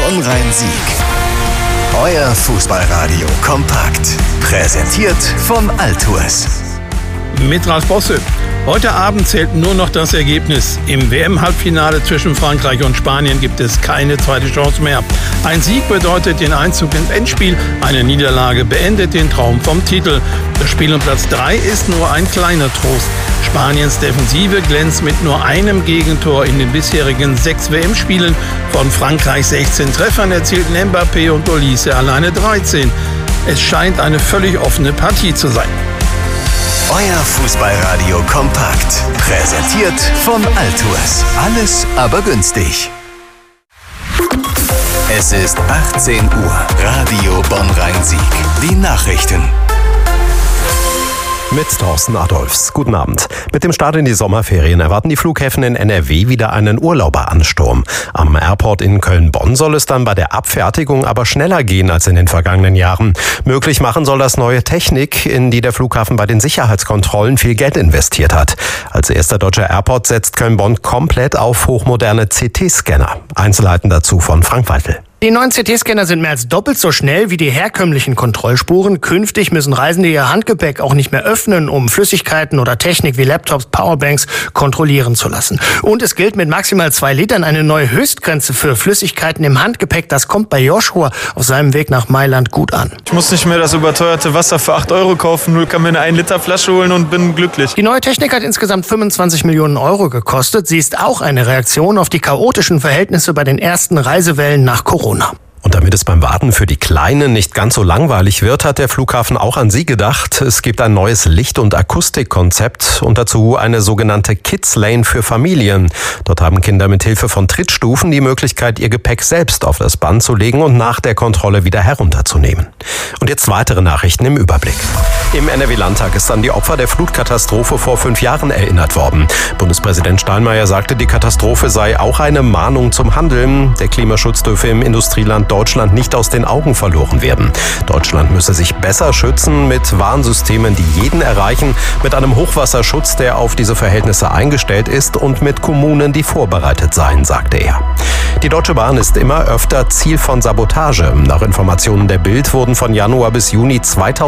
Bonn-Rhein-Sieg. Euer Fußballradio kompakt. Präsentiert von Altours. Mit Ralf Bosse. Heute Abend zählt nur noch das Ergebnis. Im WM-Halbfinale zwischen Frankreich und Spanien gibt es keine zweite Chance mehr. Ein Sieg bedeutet den Einzug ins Endspiel. Eine Niederlage beendet den Traum vom Titel. Das Spiel um Platz 3 ist nur ein kleiner Trost. Spaniens Defensive glänzt mit nur einem Gegentor in den bisherigen 6 WM-Spielen. Von Frankreich 16 Treffern erzielten Mbappé und Olise alleine 13. Es scheint eine völlig offene Partie zu sein. Euer Fußballradio kompakt. Präsentiert von Altours. Alles aber günstig. Es ist 18 Uhr. Radio Bonn-Rhein-Sieg. Die Nachrichten. Mit Thorsten Adolfs. Guten Abend. Mit dem Start in die Sommerferien erwarten die Flughäfen in NRW wieder einen Urlauberansturm. Am Airport in Köln-Bonn soll es dann bei der Abfertigung aber schneller gehen als in den vergangenen Jahren. Möglich machen soll das neue Technik, in die der Flughafen bei den Sicherheitskontrollen viel Geld investiert hat. Als erster deutscher Airport setzt Köln-Bonn komplett auf hochmoderne CT-Scanner. Einzelheiten dazu von Frank Weitel. Die neuen CT-Scanner sind mehr als doppelt so schnell wie die herkömmlichen Kontrollspuren. Künftig müssen Reisende ihr Handgepäck auch nicht mehr öffnen, um Flüssigkeiten oder Technik wie Laptops, Powerbanks kontrollieren zu lassen. Und es gilt mit maximal 2 Litern eine neue Höchstgrenze für Flüssigkeiten im Handgepäck. Das kommt bei Joshua auf seinem Weg nach Mailand gut an. Ich muss nicht mehr das überteuerte Wasser für 8 € kaufen, nur kann mir eine 1 Liter Flasche holen und bin glücklich. Die neue Technik hat insgesamt 25 Millionen € gekostet. Sie ist auch eine Reaktion auf die chaotischen Verhältnisse bei den ersten Reisewellen nach Corona. Und damit es beim Warten für die Kleinen nicht ganz so langweilig wird, hat der Flughafen auch an Sie gedacht. Es gibt ein neues Licht- und Akustikkonzept und dazu eine sogenannte Kids Lane für Familien. Dort haben Kinder mit Hilfe von Trittstufen die Möglichkeit, ihr Gepäck selbst auf das Band zu legen und nach der Kontrolle wieder herunterzunehmen. Und jetzt weitere Nachrichten im Überblick. Im NRW-Landtag ist an die Opfer der Flutkatastrophe vor 5 Jahren erinnert worden. Bundespräsident Steinmeier sagte, die Katastrophe sei auch eine Mahnung zum Handeln. Der Klimaschutz dürfe im Industrieland Deutschland nicht aus den Augen verloren werden. Deutschland müsse sich besser schützen mit Warnsystemen, die jeden erreichen, mit einem Hochwasserschutz, der auf diese Verhältnisse eingestellt ist und mit Kommunen, die vorbereitet seien, sagte er. Die Deutsche Bahn ist immer öfter Ziel von Sabotage. Nach Informationen der Bild wurden von Januar bis Juni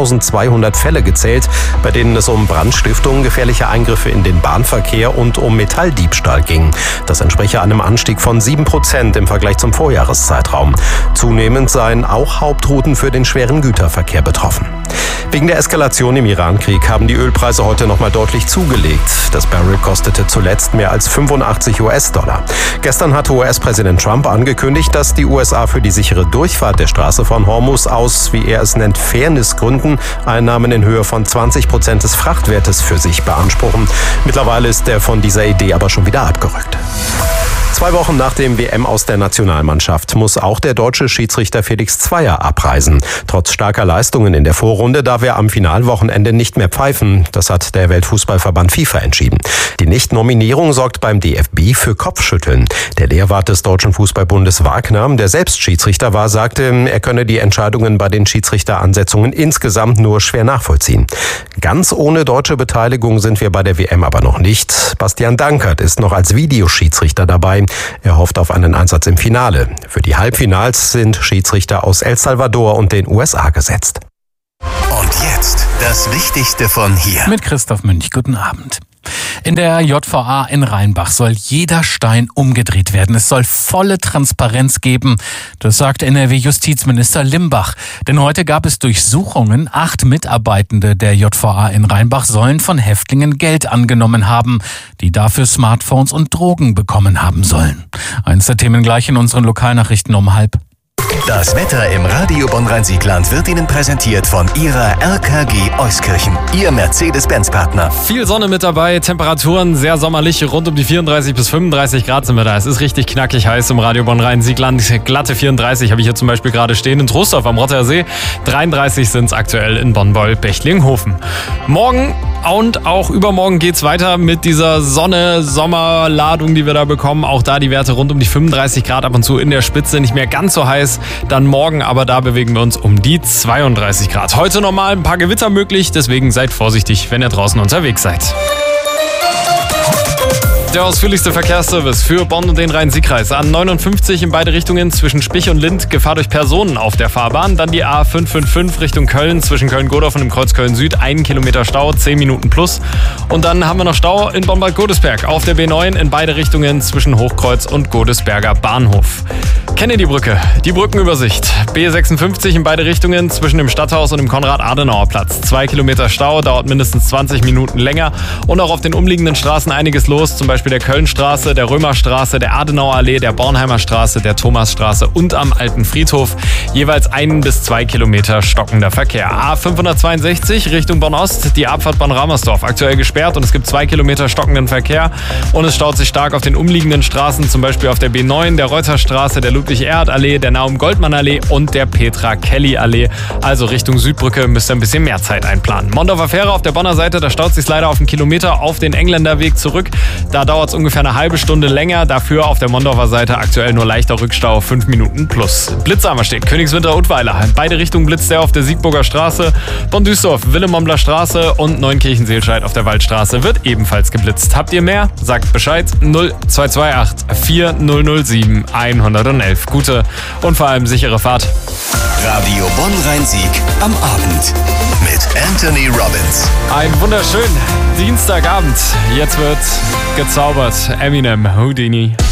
2200 Fälle gezählt, bei denen es um Brandstiftung, gefährliche Eingriffe in den Bahnverkehr und um Metalldiebstahl ging. Das entspreche einem Anstieg von 7% im Vergleich zum Vorjahreszeitraum. Zunehmend seien auch Hauptrouten für den schweren Güterverkehr betroffen. Wegen der Eskalation im Iran-Krieg haben die Ölpreise heute nochmal deutlich zugelegt. Das Barrel kostete zuletzt mehr als $85. Gestern hatte US-Präsident Trump angekündigt, dass die USA für die sichere Durchfahrt der Straße von Hormuz aus, wie er es nennt, Fairnessgründen Einnahmen in Höhe von 20% des Frachtwertes für sich beanspruchen. Mittlerweile ist er von dieser Idee aber schon wieder abgerückt. 2 Wochen nach dem WM aus der Nationalmannschaft muss auch der deutsche Schiedsrichter Felix Zweier abreisen. Trotz starker Leistungen in der Vorrunde darf er am Finalwochenende nicht mehr pfeifen. Das hat der Weltfußballverband FIFA entschieden. Die Nichtnominierung sorgt beim DFB für Kopfschütteln. Der Lehrwart des Deutschen Fußballbundes Wagner, der selbst Schiedsrichter war, sagte, er könne die Entscheidungen bei den Schiedsrichteransetzungen insgesamt nur schwer nachvollziehen. Ganz ohne deutsche Beteiligung sind wir bei der WM aber noch nicht. Bastian Dankert ist noch als Videoschiedsrichter dabei. Er hofft auf einen Einsatz im Finale. Für die Halbfinals sind Schiedsrichter aus El Salvador und den USA gesetzt. Und jetzt das Wichtigste von hier. Mit Christoph Münch. Guten Abend. In der JVA in Rheinbach soll jeder Stein umgedreht werden. Es soll volle Transparenz geben. Das sagt NRW-Justizminister Limbach. Denn heute gab es Durchsuchungen. 8 Mitarbeitende der JVA in Rheinbach sollen von Häftlingen Geld angenommen haben, die dafür Smartphones und Drogen bekommen haben sollen. Eins der Themen gleich in unseren Lokalnachrichten um 12:30. Das Wetter im Radio Bonn-Rhein-Sieg-Land wird Ihnen präsentiert von Ihrer RKG Euskirchen, Ihr Mercedes-Benz-Partner. Viel Sonne mit dabei, Temperaturen sehr sommerlich, rund um die 34 bis 35 Grad sind wir da. Es ist richtig knackig heiß im Radio Bonn-Rhein-Sieg-Land. Glatte 34 habe ich hier zum Beispiel gerade stehen in Troisdorf am Rotterer See. 33 sind es aktuell in Bonn-Beul-Bechtlinghofen. Morgen und auch übermorgen geht's weiter mit dieser Sonne-Sommerladung, die wir da bekommen. Auch da die Werte rund um die 35 Grad, ab und zu in der Spitze, nicht mehr ganz so heiß. Dann morgen, aber da bewegen wir uns um die 32 Grad. Heute normal ein paar Gewitter möglich, deswegen seid vorsichtig, wenn ihr draußen unterwegs seid. Der ausführlichste Verkehrsservice für Bonn und den Rhein-Sieg-Kreis. A59 in beide Richtungen zwischen Spich und Lindt, Gefahr durch Personen auf der Fahrbahn. Dann die A555 Richtung Köln zwischen Köln-Godorf und dem Kreuz Köln-Süd. 1 Kilometer Stau, 10 Minuten plus. Und dann haben wir noch Stau in Bonn-Bad Godesberg auf der B9 in beide Richtungen zwischen Hochkreuz und Godesberger Bahnhof. Kennedy-Brücke, die Brückenübersicht. B56 in beide Richtungen zwischen dem Stadthaus und dem Konrad-Adenauer-Platz. 2 Kilometer Stau, dauert mindestens 20 Minuten länger. Und auch auf den umliegenden Straßen einiges los, zum Beispiel der Kölnstraße, der Römerstraße, der Adenauer Allee, der Bornheimer Straße, der Thomasstraße und am Alten Friedhof. Jeweils 1 bis 2 Kilometer stockender Verkehr. A562 Richtung Bonn-Ost, die Abfahrt Bonn-Ramersdorf aktuell gesperrt und es gibt 2 Kilometer stockenden Verkehr. Und es staut sich stark auf den umliegenden Straßen, zum Beispiel auf der B9, der Reuterstraße, der Ludwig-Erhard-Allee, der Naum-Goldmann-Allee und der Petra-Kelly-Allee. Also Richtung Südbrücke müsst ihr ein bisschen mehr Zeit einplanen. Mondorfer Fähre auf der Bonner Seite, da staut sich leider auf einen Kilometer auf den Engländerweg zurück. Da dauert es ungefähr eine halbe Stunde länger. Dafür auf der Mondorfer Seite aktuell nur leichter Rückstau, 5 Minuten plus. Blitzsamer steht Königswinter-Utweiler. In beide Richtungen blitzt er auf der Siegburger Straße. Bonn-Duisdorf, Willemombler Straße und Neunkirchen-Seelscheid auf der Waldstraße wird ebenfalls geblitzt. Habt ihr mehr? Sagt Bescheid. 0228 4007 111. Gute und vor allem sichere Fahrt. Radio Bonn-Rhein-Sieg am Abend mit Anthony Robbins. Ein wunderschönen Dienstagabend. Jetzt wird gezaubert. Eminem, Houdini.